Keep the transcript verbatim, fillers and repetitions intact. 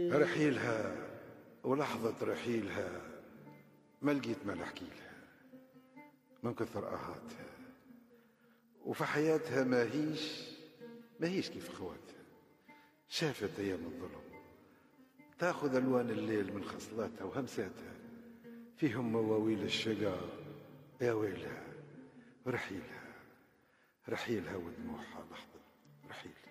رحيلها ولحظة رحيلها ما لقيت ما نحكي لها من كثر آهاتها، وفي حياتها ما هيش ما هيش كيف خواتها. شافت أيام الظلم تاخذ ألوان الليل من خصلاتها وهمساتها فيهم مواويل الشقا. يا ويلها رحيلها رحيلها ودموعها لحظة رحيل.